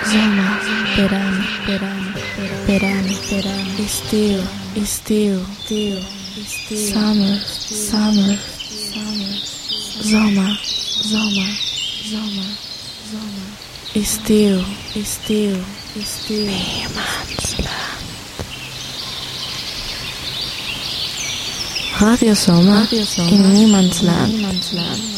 Sommer, verano, verano, verano, verano, estivo, estivo, summer, summer, summer, Sommer, Sommer, Sommer, Sommer, estivo, estivo, estivo, Niemandsland. Radio Sommer in Niemandsland.